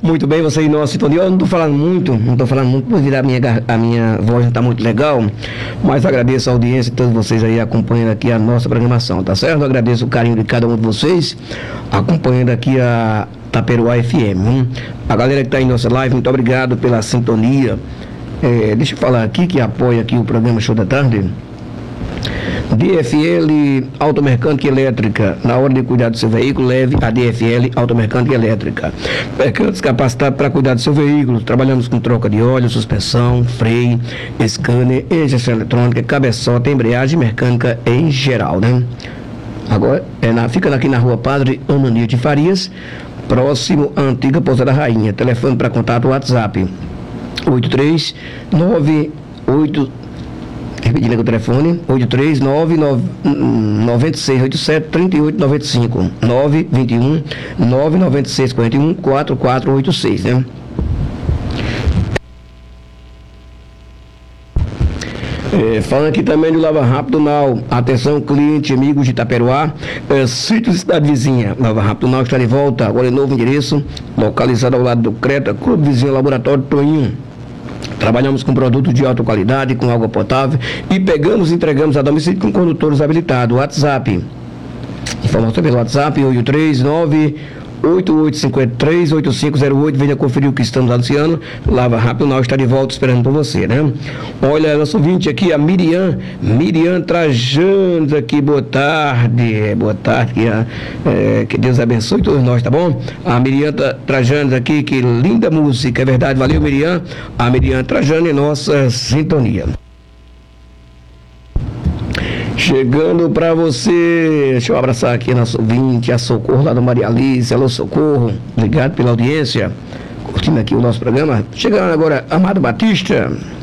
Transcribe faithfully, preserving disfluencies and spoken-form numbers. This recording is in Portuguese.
Muito bem, você aí, nossa sintonia. Eu não estou falando muito, não estou falando muito, pois a minha, a minha voz não está muito legal, mas agradeço a audiência de todos vocês aí acompanhando aqui a nossa programação, tá certo? Eu agradeço o carinho de cada um de vocês acompanhando aqui a Taperoá F M. Hein? A galera que está em nossa live, muito obrigado pela sintonia. É, deixa eu falar aqui que apoia aqui o programa Show da Tarde. D F L Automecânica Elétrica. Na hora de cuidar do seu veículo, leve a D F L Automecânica Elétrica. Mecânicos capacitados para cuidar do seu veículo. Trabalhamos com troca de óleo, suspensão, freio, scanner, injeção eletrônica, cabeçota, embreagem mecânica em geral, né? Agora, é na, fica aqui na rua Padre Ananias de Farias, próximo à antiga Pousada Rainha. Telefone para contato, WhatsApp oito três nove oito, repetindo aqui o telefone, oito três nove nove seis oito sete três oito nove cinco, nove dois um nove nove seis quatro um quatro quatro oito seis, né? É, falando aqui também do Lava Rápido Now. Atenção, cliente, amigos de Itaperoá, é, sítios e cidade vizinha. Lava Rápido Now está de volta, agora em novo endereço, localizado ao lado do Creta, Clube Vizinho Laboratório Toninho. Trabalhamos com produtos de alta qualidade, com água potável e pegamos e entregamos a domicílio com condutores habilitados. WhatsApp. Informação pelo WhatsApp oito três nove oito oito cinco três oito cinco zero oito. Venha conferir o que estamos anunciando. Lava Rápido Now está de volta esperando por você, né? Olha, nosso ouvinte aqui, a Miriam, Miriam Trajano aqui, boa tarde, boa tarde, é, que Deus abençoe todos nós, tá bom? A Miriam Trajano aqui, que linda música, é verdade, valeu Miriam, a Miriam Trajano em nossa sintonia. Chegando para você, deixa eu abraçar aqui a nossa ouvinte, a Socorro lá do Maria Alice. Alô, Socorro, obrigado pela audiência, curtindo aqui o nosso programa. Chegando agora, Amado Batista.